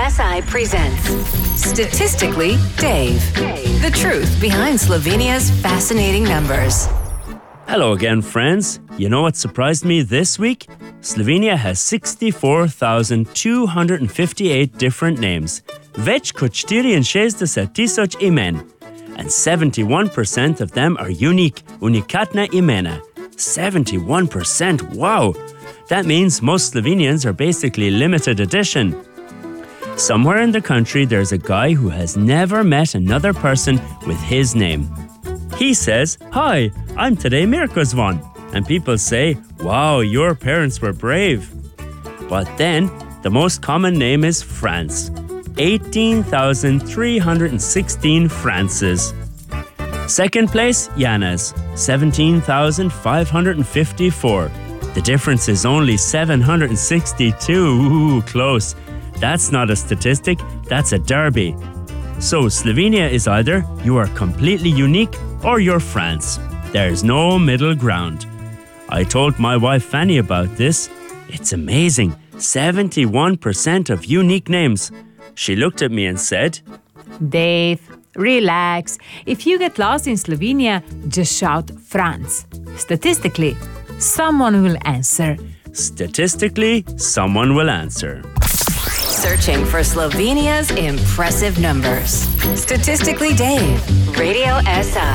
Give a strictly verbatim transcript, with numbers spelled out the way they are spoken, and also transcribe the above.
S I presents Statistically Dave. The truth behind Slovenia's fascinating numbers. Hello again, friends. You know what surprised me this week? Slovenia has sixty-four thousand two hundred fifty-eight different names. Več kot štiriinšestdeset tisoč imen. And seventy-one percent of them are unique, unikatna imena. seventy-one percent, wow! That means most Slovenians are basically limited edition. Somewhere in the country there's a guy who has never met another person with his name. He says, "Hi, I'm today Mirko Zvan." And people say, "Wow, your parents were brave." But then, the most common name is France. eighteen thousand three hundred sixteen Frances. Second place, Yanas. seventeen thousand five hundred fifty-four. The difference is only seven hundred sixty-two. Ooh, close. That's not a statistic, that's a derby. So Slovenia is either you are completely unique or you're France. There's no middle ground. I told my wife Fanny about this. It's amazing. seventy-one percent of unique names. She looked at me and said, Dave, relax. If you get lost in Slovenia, just shout France. Statistically, someone will answer. Statistically, someone will answer. Searching for Slovenia's impressive numbers. Statistically Dave. Radio S I.